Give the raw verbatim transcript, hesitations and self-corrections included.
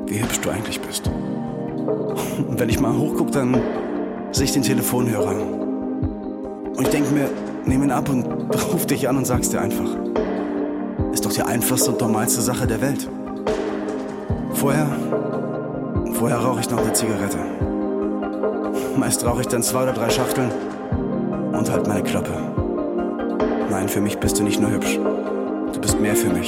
wie hübsch du eigentlich bist. Und wenn ich mal hochgucke, dann sehe ich den Telefonhörer. Und ich denke mir, nehm ihn ab und ruf dich an und sag's dir einfach. Ist doch die einfachste und normalste Sache der Welt. Vorher, vorher rauche ich noch eine Zigarette. Meist rauche ich dann zwei oder drei Schachteln und halt meine Klappe. Nein, für mich bist du nicht nur hübsch. Du bist mehr für mich.